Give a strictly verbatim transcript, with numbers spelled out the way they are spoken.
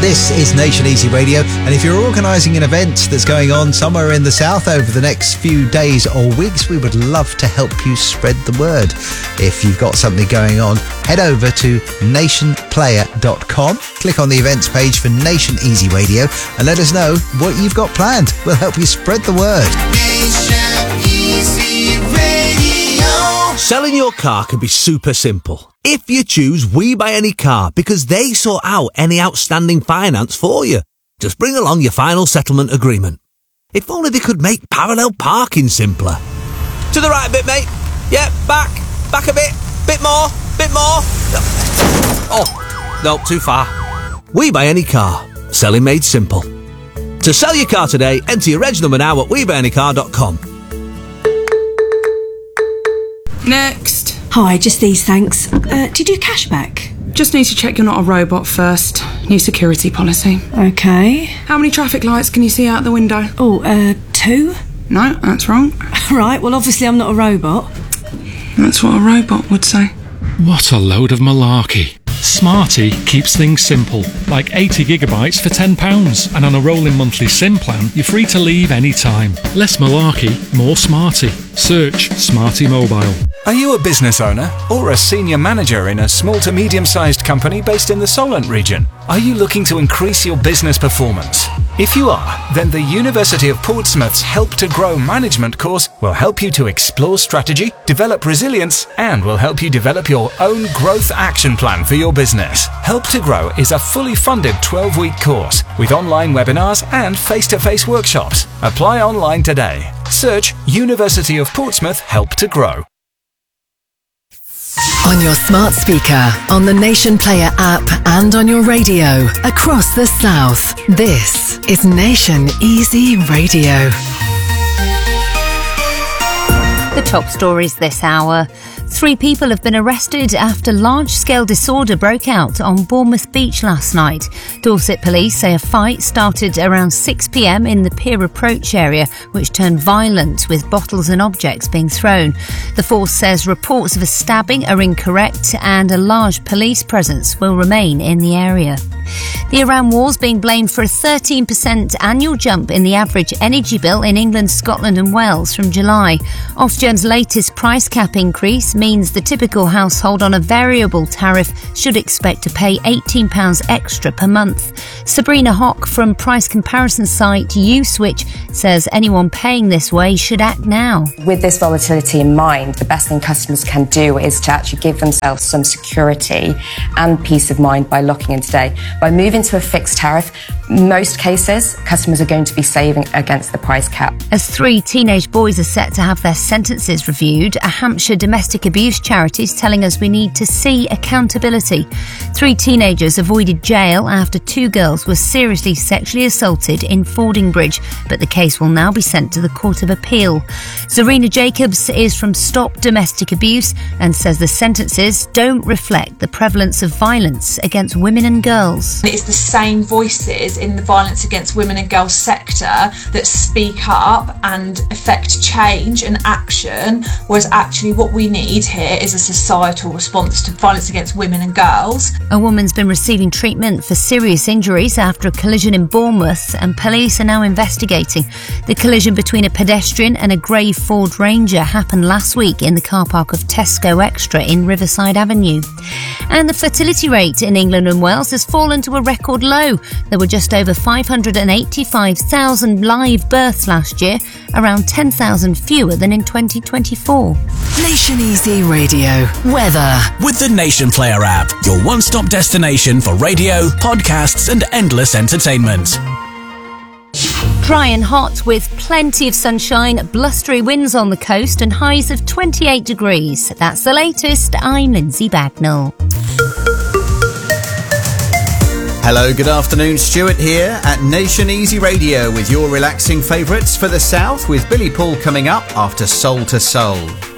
This is Nation Easy Radio, and if you're organising an event that's going on somewhere in the south over the next few days or weeks, we would love to help you spread the word. If you've got something going on, head over to nation player dot com, click on the events page for Nation Easy Radio, and let us know what you've got planned. We'll help you spread the word. Nation Easy Radio. Selling your car can be super simple if you choose We Buy Any Car, because they sort out any outstanding finance for you. Just bring along your final settlement agreement. If only they could make parallel parking simpler. To the right a bit, mate. Yeah, back. Back a bit. Bit more. Bit more. Oh, no, too far. We Buy Any Car. Selling made simple. To sell your car today, enter your reg number now at we buy any car dot com. Next. Hi, just these, thanks. Uh, do you do cashback? Just need to check you're not a robot first. New security policy. Okay. How many traffic lights can you see out the window? Oh, uh, two? No, that's wrong. Right, well, obviously I'm not a robot. That's what a robot would say. What a load of malarkey. Smarty keeps things simple, like eighty gigabytes for ten pounds, and on a rolling monthly SIM plan, you're free to leave any time. Less malarkey, more smarty. Search Smarty Mobile. Are you a business owner or a senior manager in a small to medium-sized company based in the Solent region? Are you looking to increase your business performance? If you are, then the University of Portsmouth's Help to Grow management course will help you to explore strategy, develop resilience, and will help you develop your own growth action plan for your business. Help to Grow is a fully funded twelve-week course with online webinars and face-to-face workshops. Apply online today. Search University of Portsmouth Help to Grow. On your smart speaker, on the Nation Player app, and on your radio across the south. This is Nation Easy Radio. The top stories this hour. Three people have been arrested after large-scale disorder broke out on Bournemouth Beach last night. Dorset police say a fight started around six p.m. in the pier approach area, which turned violent with bottles and objects being thrown. The force says reports of a stabbing are incorrect and a large police presence will remain in the area. The Iran war's being blamed for a thirteen percent annual jump in the average energy bill in England, Scotland and Wales from July. Ofgem's latest price cap increase means the typical household on a variable tariff should expect to pay eighteen pounds extra per month. Sabrina Hock from price comparison site Uswitch says anyone paying this way should act now. With this volatility in mind, the best thing customers can do is to actually give themselves some security and peace of mind by locking in today. By moving to a fixed tariff, most cases, customers are going to be saving against the price cap. As three teenage boys are set to have their sentences reviewed, a Hampshire domestic abuse charity is telling us we need to see accountability. Three teenagers avoided jail after two girls were seriously sexually assaulted in Fordingbridge, but the case will now be sent to the Court of Appeal. Zarina Jacobs is from Stop Domestic Abuse and says the sentences don't reflect the prevalence of violence against women and girls. It's the same voices in the violence against women and girls sector that speak up and affect change and action, whereas actually what we need here is a societal response to violence against women and girls. A woman's been receiving treatment for serious injuries after a collision in Bournemouth, and police are now investigating. The collision between a pedestrian and a grey Ford Ranger happened last week in the car park of Tesco Extra in Riverside Avenue. And the fertility rate in England and Wales has fallen to a record low. There were just over five hundred eighty-five thousand live births last year, around ten thousand fewer than in twenty twenty-four. Nation Easy Radio. Weather. With the Nation Player app, your one-stop destination for radio, podcasts and endless entertainment. Dry and hot with plenty of sunshine, blustery winds on the coast and highs of twenty-eight degrees. That's the latest. I'm Lindsay Bagnall. Hello, good afternoon. Stuart here at Nation Easy Radio with your relaxing favourites for the South, with Billy Paul coming up after Soul to Soul.